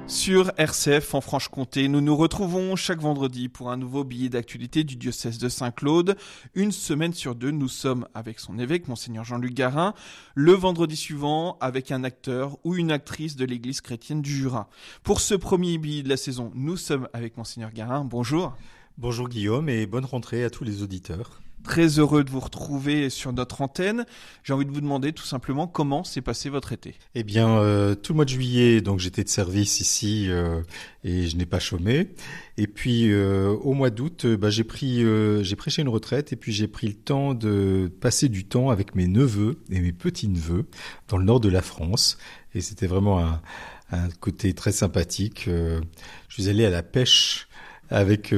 Sur RCF en Franche-Comté, nous nous retrouvons chaque vendredi pour un nouveau billet d'actualité du diocèse de Saint-Claude. Une semaine sur deux, nous sommes avec son évêque, Monseigneur Jean-Luc Garin. Le vendredi suivant, avec un acteur ou une actrice de l'église chrétienne du Jura. Pour ce premier billet de la saison, nous sommes avec Monseigneur Garin. Bonjour. Bonjour Guillaume et bonne rentrée à tous les auditeurs. Très heureux de vous retrouver sur notre antenne. J'ai envie de vous demander tout simplement comment s'est passé votre été. Eh bien, tout le mois de juillet, donc j'étais de service ici et je n'ai pas chômé. Et puis au mois d'août, j'ai prêché une retraite et puis j'ai pris le temps de passer du temps avec mes neveux et mes petits-neveux dans le nord de la France. Et c'était vraiment un côté très sympathique. Je suis allé à la pêche avec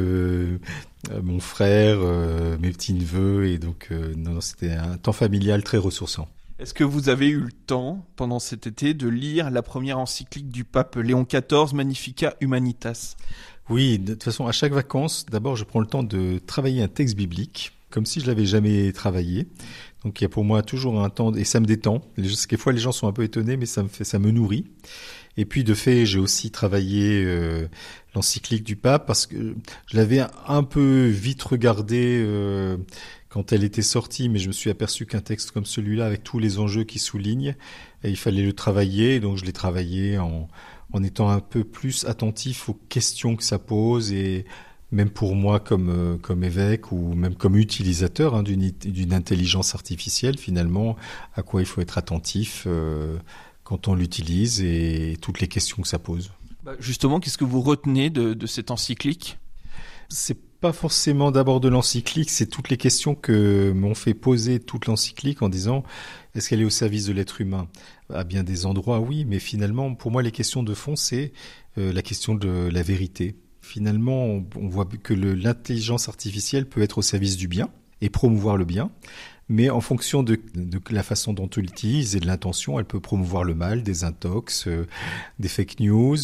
mon frère, mes petits-neveux, et donc c'était un temps familial très ressourçant. Est-ce que vous avez eu le temps, pendant cet été, de lire la première encyclique du pape Léon XIV, Magnificat Humanitas ? Oui, de toute façon, à chaque vacances, d'abord je prends le temps de travailler un texte biblique, comme si je l'avais jamais travaillé. Donc il y a pour moi toujours un temps, et ça me détend. Quelquefois les gens sont un peu étonnés, mais ça me nourrit. Et puis de fait, j'ai aussi travaillé l'encyclique du pape parce que je l'avais un peu vite regardé quand elle était sortie, mais je me suis aperçu qu'un texte comme celui-là, avec tous les enjeux qu'il souligne, il fallait le travailler. Donc je l'ai travaillé en étant un peu plus attentif aux questions que ça pose, et même pour moi comme évêque ou même comme utilisateur d'une intelligence artificielle, finalement, à quoi il faut être attentif quand on l'utilise et toutes les questions que ça pose. Justement, qu'est-ce que vous retenez de cette encyclique ? C'est pas forcément d'abord de l'encyclique, c'est toutes les questions que m'ont fait poser toute l'encyclique en disant est-ce qu'elle est au service de l'être humain ? À bien des endroits, oui, mais finalement, pour moi, les questions de fond, c'est la question de la vérité. Finalement, on voit que l'intelligence artificielle peut être au service du bien et promouvoir le bien. Mais en fonction de la façon dont on l'utilise et de l'intention, elle peut promouvoir le mal, des intox, des fake news.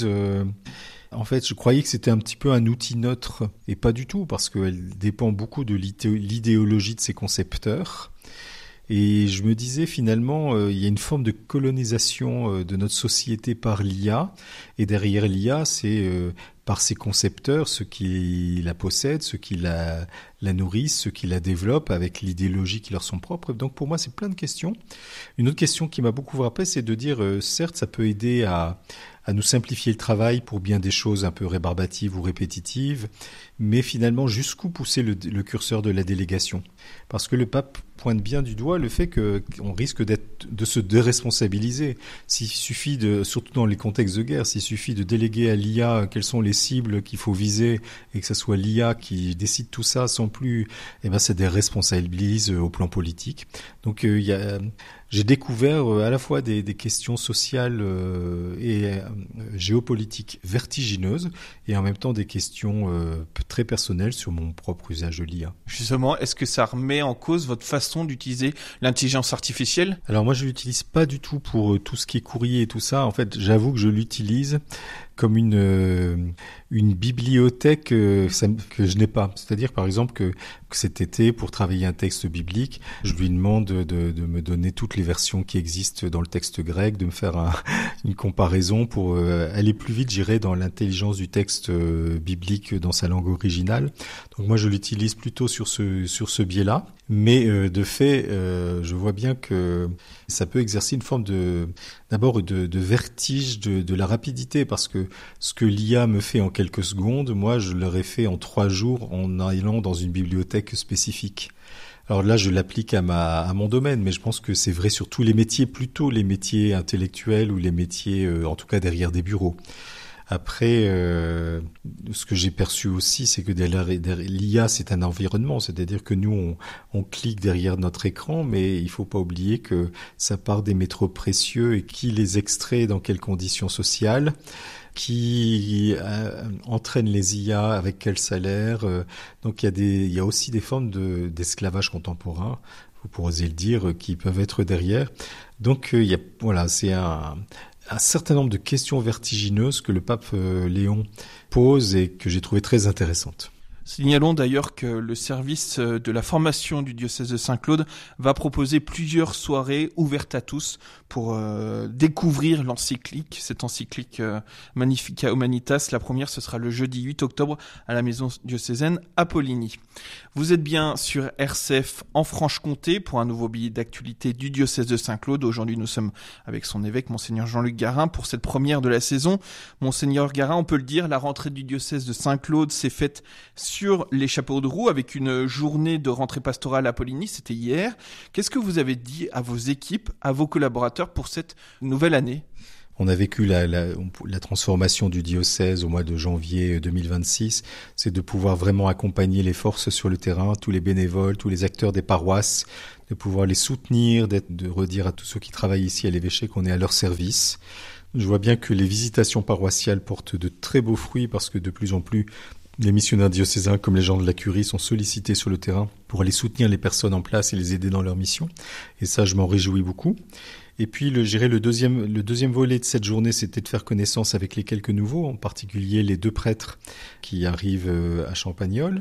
En fait, je croyais que c'était un petit peu un outil neutre, et pas du tout, parce qu'elle dépend beaucoup de l'idéologie de ses concepteurs. Et je me disais finalement, il y a une forme de colonisation de notre société par l'IA, et derrière l'IA, c'est par ses concepteurs, ceux qui la possèdent, ceux qui la nourrissent, ceux qui la développent avec l'idéologie qui leur sont propres. Donc pour moi, c'est plein de questions. Une autre question qui m'a beaucoup frappé, c'est de dire, certes, ça peut aider à nous simplifier le travail pour bien des choses un peu rébarbatives ou répétitives, mais finalement, jusqu'où pousser le curseur de la délégation ? Parce que le pape pointe bien du doigt le fait qu'on risque de se déresponsabiliser. S'il suffit surtout dans les contextes de guerre, s'il suffit de déléguer à l'IA quelles sont les cibles qu'il faut viser et que ce soit l'IA qui décide tout ça sans plus, ça déresponsabilise au plan politique. Donc j'ai découvert à la fois des questions sociales et géopolitiques vertigineuses, et en même temps des questions très personnelles sur mon propre usage de l'IA. Justement, est-ce que ça remet en cause votre façon d'utiliser l'intelligence artificielle ? Alors moi, je l'utilise pas du tout pour tout ce qui est courrier et tout ça. En fait, j'avoue que je l'utilise comme une bibliothèque que je n'ai pas. C'est-à-dire, par exemple, que cet été, pour travailler un texte biblique, je lui demande de me donner toutes les versions qui existent dans le texte grec, de me faire une comparaison pour aller plus vite, j'irai dans l'intelligence du texte biblique dans sa langue originale. Donc moi, je l'utilise plutôt sur ce biais-là. Mais de fait, je vois bien que ça peut exercer une forme d'abord de vertige de la rapidité, parce que ce que l'IA me fait en quelques secondes, moi je l'aurais fait en 3 jours en allant dans une bibliothèque spécifique. Alors là, je l'applique à mon domaine, mais je pense que c'est vrai sur tous les métiers, plutôt les métiers intellectuels ou les métiers, en tout cas derrière des bureaux. Après, ce que j'ai perçu aussi, c'est que derrière l'IA, c'est un environnement. C'est-à-dire que nous, on clique derrière notre écran, mais il faut pas oublier que ça part des métaux précieux, et qui les extrait dans quelles conditions sociales, qui entraîne les IA, avec quel salaire. Donc il y a aussi des formes d'esclavage contemporain, pour oser le dire, qui peuvent être derrière. Donc c'est un certain nombre de questions vertigineuses que le pape Léon pose et que j'ai trouvé très intéressantes. Signalons d'ailleurs que le service de la formation du diocèse de Saint-Claude va proposer plusieurs soirées ouvertes à tous pour découvrir l'encyclique, cette encyclique Magnificat Humanitas. La première, ce sera le jeudi 8 octobre à la maison diocésaine à Poligny. Vous êtes bien sur RCF en Franche-Comté pour un nouveau billet d'actualité du diocèse de Saint-Claude. Aujourd'hui, nous sommes avec son évêque, Monseigneur Jean-Luc Garin, pour cette première de la saison. Monseigneur Garin, on peut le dire, la rentrée du diocèse de Saint-Claude s'est faite sur les chapeaux de roue avec une journée de rentrée pastorale à Poligny, c'était hier. Qu'est-ce que vous avez dit à vos équipes, à vos collaborateurs pour cette nouvelle année ? On a vécu la transformation du diocèse au mois de janvier 2026. C'est de pouvoir vraiment accompagner les forces sur le terrain, tous les bénévoles, tous les acteurs des paroisses, de pouvoir les soutenir, de redire à tous ceux qui travaillent ici à l'évêché qu'on est à leur service. Je vois bien que les visitations paroissiales portent de très beaux fruits parce que de plus en plus, les missionnaires diocésains comme les gens de la curie sont sollicités sur le terrain pour aller soutenir les personnes en place et les aider dans leur mission. Et ça, je m'en réjouis beaucoup. Et puis, le deuxième volet de cette journée, c'était de faire connaissance avec les quelques nouveaux, en particulier les 2 prêtres qui arrivent à Champagnole,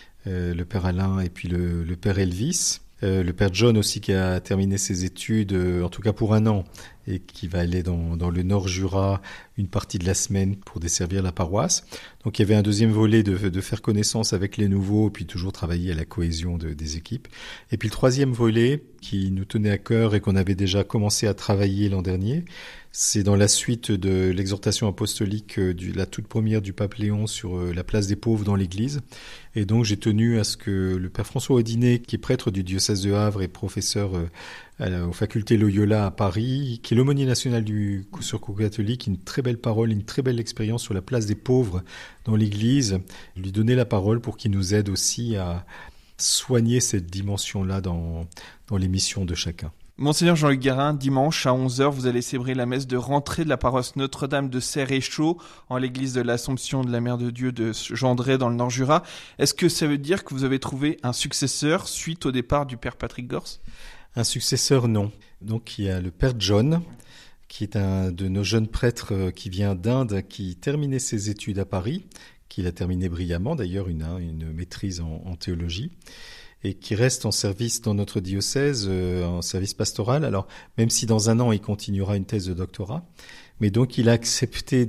le père Alain et puis le père Elvis. Le père John aussi qui a terminé ses études, en tout cas pour 1 an, et qui va aller dans le Nord Jura une partie de la semaine pour desservir la paroisse. Donc il y avait un deuxième volet de faire connaissance avec les nouveaux, puis toujours travailler à la cohésion des équipes. Et puis le troisième volet qui nous tenait à cœur et qu'on avait déjà commencé à travailler l'an dernier, c'est dans la suite de l'exhortation apostolique la toute première du pape Léon sur la place des pauvres dans l'Église. Et donc j'ai tenu à ce que le père François Audinet, qui est prêtre du diocèse de Havre et professeur aux facultés Loyola à Paris, qui est l'aumônier national du Secours catholique, une très belle parole, une très belle expérience sur la place des pauvres dans l'Église, lui donner la parole pour qu'il nous aide aussi à soigner cette dimension-là dans les missions de chacun. Monseigneur Jean-Luc Garin, dimanche à 11h, vous allez célébrer la messe de rentrée de la paroisse Notre-Dame de Serre-et-Chaud en l'église de l'Assomption de la Mère de Dieu de Gendré dans le Nord-Jura. Est-ce que ça veut dire que vous avez trouvé un successeur suite au départ du père Patrick Gors ? Un successeur, non. Donc il y a le père John, qui est un de nos jeunes prêtres qui vient d'Inde, qui terminait ses études à Paris, qu'il a terminé brillamment d'ailleurs, une maîtrise en théologie, et qui reste en service dans notre diocèse, en service pastoral. Alors, même si dans 1 an, il continuera une thèse de doctorat, mais donc il a accepté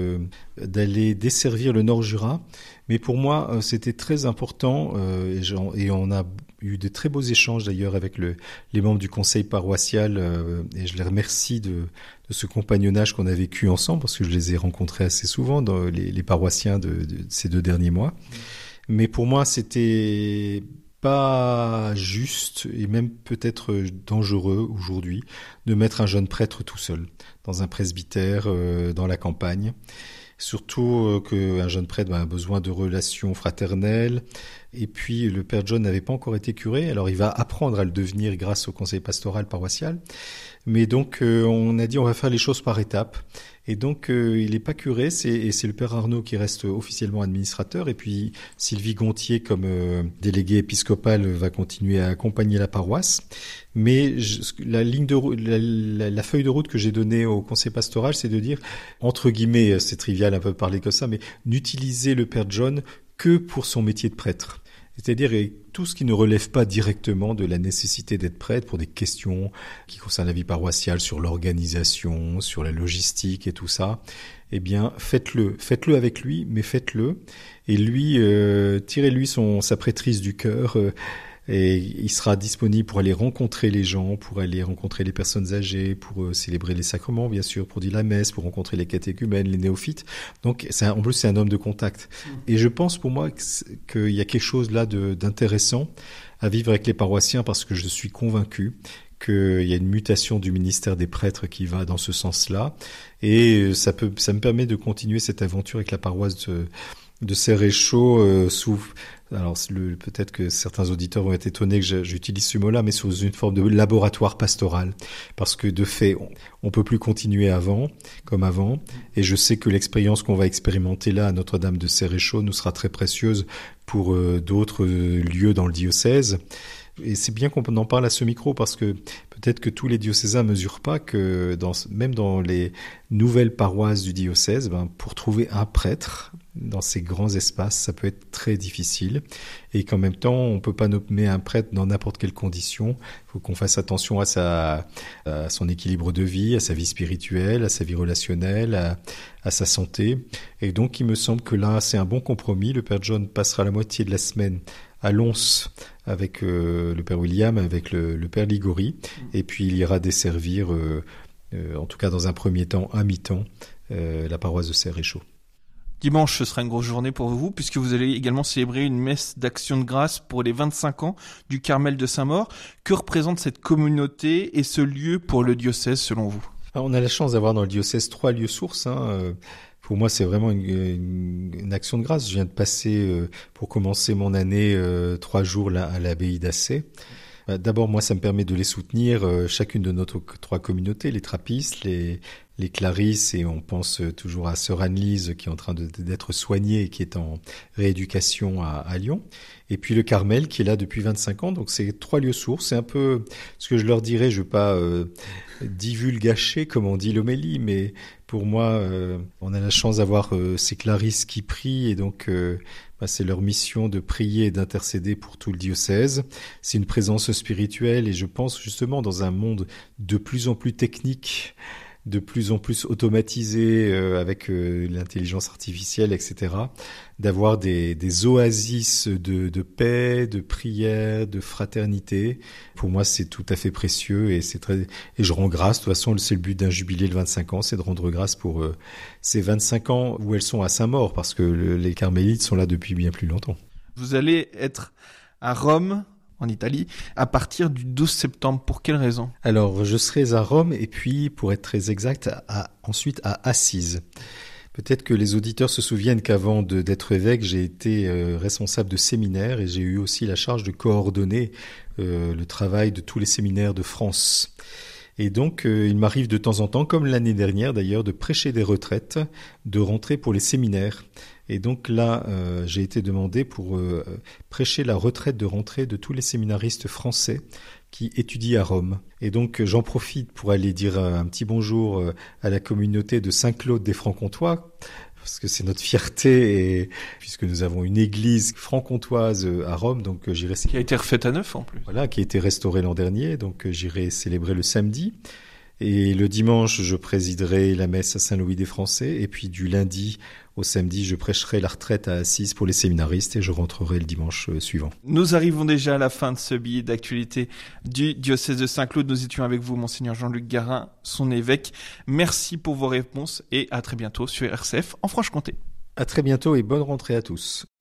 d'aller desservir le Nord-Jura. Mais pour moi, c'était très important, et on a eu de très beaux échanges d'ailleurs avec les membres du conseil paroissial, et je les remercie de ce compagnonnage qu'on a vécu ensemble, parce que je les ai rencontrés assez souvent, dans les paroissiens de ces 2 derniers mois. Mais pour moi, c'était pas juste et même peut-être dangereux aujourd'hui de mettre un jeune prêtre tout seul dans un presbytère dans la campagne. Surtout qu'un jeune prêtre a besoin de relations fraternelles. Et puis le père John n'avait pas encore été curé, alors il va apprendre à le devenir grâce au conseil pastoral paroissial. Mais donc on a dit on va faire les choses par étapes. Et donc il n'est pas curé, c'est le père Arnaud qui reste officiellement administrateur, et puis Sylvie Gontier comme déléguée épiscopale va continuer à accompagner la paroisse. Mais la feuille de route que j'ai donnée au conseil pastoral, c'est de dire, entre guillemets, c'est trivial un peu de parler comme ça, mais n'utiliser le père John que pour son métier de prêtre. C'est-à-dire tout ce qui ne relève pas directement de la nécessité d'être prêtre pour des questions qui concernent la vie paroissiale, sur l'organisation, sur la logistique et tout ça, eh bien faites-le avec lui, mais faites-le. Et lui, tirez-lui sa prêtrise du cœur, et il sera disponible pour aller rencontrer les gens, pour aller rencontrer les personnes âgées, pour célébrer les sacrements, bien sûr, pour dire la messe, pour rencontrer les catéchumènes, les néophytes. Donc, en plus, c'est un homme de contact. Et je pense, pour moi, qu'il y a quelque chose là d'intéressant à vivre avec les paroissiens, parce que je suis convaincu qu'il y a une mutation du ministère des prêtres qui va dans ce sens-là. Et ça me permet de continuer cette aventure avec la paroisse de Serre-et-Chaud alors peut-être que certains auditeurs vont être étonnés que j'utilise ce mot-là, mais sous une forme de laboratoire pastoral, parce que de fait, on peut plus continuer comme avant, et je sais que l'expérience qu'on va expérimenter là à Notre-Dame de Serre-et-Chaud nous sera très précieuse pour d'autres lieux dans le diocèse. Et c'est bien qu'on en parle à ce micro, parce que peut-être que tous les diocésains mesurent pas que même dans les nouvelles paroisses du diocèse, pour trouver un prêtre, dans ces grands espaces, ça peut être très difficile. Et qu'en même temps, on peut pas nommer un prêtre dans n'importe quelle condition. Il faut qu'on fasse attention à son équilibre de vie, à sa vie spirituelle, à sa vie relationnelle, à sa santé. Et donc, il me semble que là, c'est un bon compromis. Le Père John passera la moitié de la semaine à Lons avec le Père William, avec le Père Ligori. Et puis, il ira desservir, en tout cas dans un premier temps, à mi-temps, la paroisse de Serre-et-Chaud. Dimanche, ce sera une grosse journée pour vous, puisque vous allez également célébrer une messe d'action de grâce pour les 25 ans du Carmel de Saint-Maur. Que représente cette communauté et ce lieu pour le diocèse, selon vous ? Alors, on a la chance d'avoir dans le diocèse 3 lieux sources. Pour moi, c'est vraiment une action de grâce. Je viens de passer, pour commencer mon année, 3 jours là, à l'abbaye d'Assay. D'abord, moi, ça me permet de les soutenir, chacune de nos 3 communautés, les trappistes, les clarisses, et on pense toujours à Sœur Anne-Lise qui est en train d'être soignée et qui est en rééducation à Lyon. Et puis le Carmel qui est là depuis 25 ans. Donc c'est 3 lieux sources. C'est un peu ce que je leur dirais. Je veux pas divulgacher comme on dit l'homélie, mais pour moi, on a la chance d'avoir ces clarisses qui prient et donc c'est leur mission de prier et d'intercéder pour tout le diocèse. C'est une présence spirituelle et je pense justement dans un monde de plus en plus technique, de plus en plus automatisé avec l'intelligence artificielle, etc., d'avoir des oasis de paix, de prière, de fraternité. Pour moi, c'est tout à fait précieux et je rends grâce. De toute façon, c'est le but d'un jubilé de 25 ans, c'est de rendre grâce pour ces 25 ans où elles sont à Saint-Maur, parce que les carmélites sont là depuis bien plus longtemps. Vous allez être à Rome, en Italie, à partir du 12 septembre. Pour quelle raison ? Alors, je serai à Rome et puis, pour être très exact, ensuite à Assise. Peut-être que les auditeurs se souviennent qu'avant d'être évêque, j'ai été responsable de séminaire et j'ai eu aussi la charge de coordonner le travail de tous les séminaires de France. Et donc, il m'arrive de temps en temps, comme l'année dernière d'ailleurs, de prêcher des retraites, de rentrer pour les séminaires. Et donc là, j'ai été demandé pour prêcher la retraite de rentrée de tous les séminaristes français qui étudient à Rome. Et donc, j'en profite pour aller dire un petit bonjour à la communauté de Saint-Claude des Francs-Comtois, parce que c'est notre fierté, et puisque nous avons une église franc-comtoise à Rome, donc j'irai... Qui a été refaite à neuf en plus. Voilà, qui a été restaurée l'an dernier, donc j'irai célébrer le samedi. Et le dimanche, je présiderai la messe à Saint-Louis des Français. Et puis du lundi au samedi, je prêcherai la retraite à Assise pour les séminaristes et je rentrerai le dimanche suivant. Nous arrivons déjà à la fin de ce billet d'actualité du diocèse de Saint-Claude. Nous étions avec vous, Monseigneur Jean-Luc Garin, son évêque. Merci pour vos réponses et à très bientôt sur RCF en Franche-Comté. À très bientôt et bonne rentrée à tous.